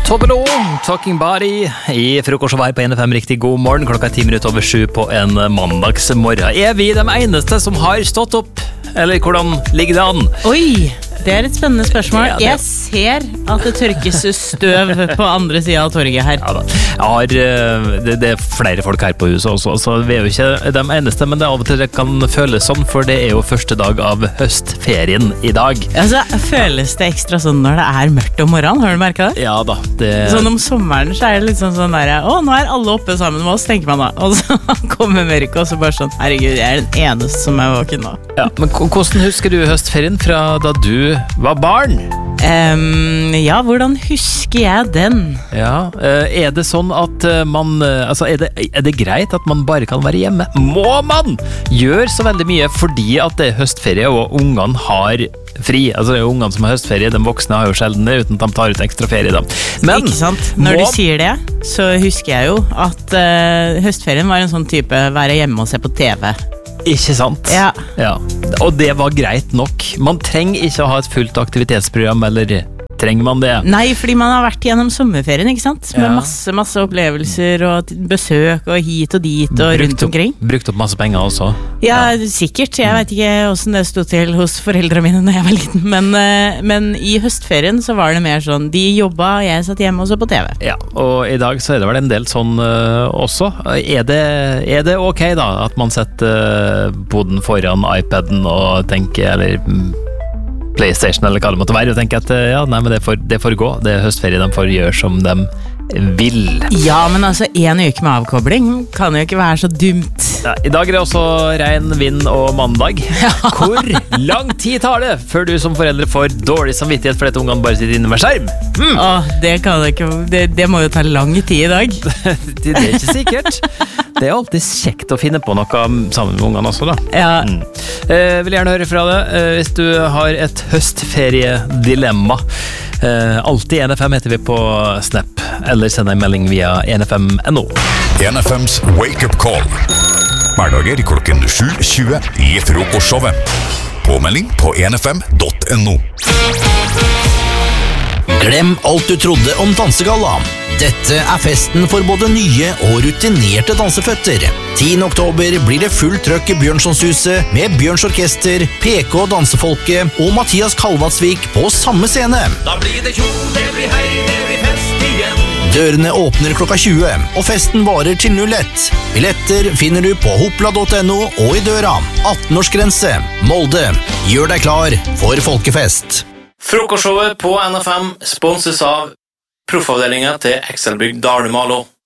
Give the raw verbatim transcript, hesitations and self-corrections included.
Tobelo, Talking Body i frokostshowet her på N F M. Riktig god morgen, klokka er ti minutter over sju på en mandagsmorgen. Er vi de eneste som har stått opp? Eller hvordan ligger det an? Oi, det er et spennende spørsmål. Ja, det- Jeg ser at det tørkes støv på andre siden av torget her. Ja da. Jeg har, eh, det, det er flere folk her på huset også, så vi er jo ikke de eneste, men det er av og til det kan føles sånn, for det er jo første dag av høstferien i dag. Altså, føles det ekstra sånn når det er mørkt om morgenen? Har du merket det? Ja da, det... Sånn om sommeren så er det litt sånn sånn der, å, nå er alle oppe sammen med oss, tenker man da. Og så kommer mørket, og så bare sånn, herregud, jeg er den eneste som er våken nå. Ja, men k- hvordan husker du høstferien fra da du var barn? Ehm, ja, hvordan husker jeg den? Ja, eh, er det sånn at eh, man, eh, altså er det, er det greit at man bare kan være hjemme? Må man gjøre så veldig mye fordi at det er høstferie og ungene har fri? Altså det er jo ungene som har høstferie, de voksne har jo sjelden det uten at de tar ut ekstra ferie da. Men, Ikke sant? Når må- du sier det, så husker jeg jo at eh, høstferien var en sånn type være hjemme og se på T V. Ikke sant? Ja. Ja. Og det var greit nok. Man trenger ikke å ha et fullt aktivitetsprogram, eller trenger man det? Nei, fordi man har vært gjennom sommerferien, ikke sant? Med Ja. masse, masse opplevelser og t- besøk og hit og dit og rundt Brukt opp- omkring. Brukt opp masse penger også. Ja, sikkert. Jeg vet ikke hvordan det stod til hos foreldrene mine da jeg var liten, men, eh, men i høstferien så var det mer sånn, de jobba, jeg satt hjemme og så på T V. Ja, og i dag så er det vel en del sånn øh, også. Er det, er det ok da, at man setter øh, boden foran iPaden og tenker, eller mm, PlayStation eller hva det måtte være, og tenker at øh, ja, nei, men det får, det får gå. Det er høstferie, de får gjøre som de vil. Ja, men altså, en uke med avkobling kan jo ikke være så dumt. Ja, I dag er det også regn, vind og mandag. Hvor lang tid tar det før du som foreldre får dårlig samvittighet fordi at ungene bare sitter inne med skjerm? Mm. Åh, det kan det ikke, det, det må jo ta lang tid i dag. Det er ikke sikkert. Det er alltid kjekt å finne på noe sammen med ungene også da. Ja, Mm. Eh, vil gjerne høre fra deg eh, hvis du har et høstferiedilemma. Eh, alltid N F M heter vi på Snap, eller send en melding via N F M punktum no. N F M's Wake Up Call. Hverdager klokken sju tjue i frokostshowet. Påmelding på N F M punktum no. Glem alt du trodde om dansegalla. Dette er festen for både nye og rutinerte danseføtter. tiende oktober blir det full trøkk i Bjørnsonshuset med Bjørns Orkester, P K Dansefolket og Mathias Kalvatsvik på samme scene. Da blir det kjol, det blir hei, det blir fest igjen. Dørene åpner klokka tjue, og festen varer til null ett. Billetter finner du på hopla punktum no og i døra. atten-årsgrense. Molde. Gjør deg klar for folkefest. Frokostshowet på N F M sponses av proffavdelingen til Excelbygg Dalmalo.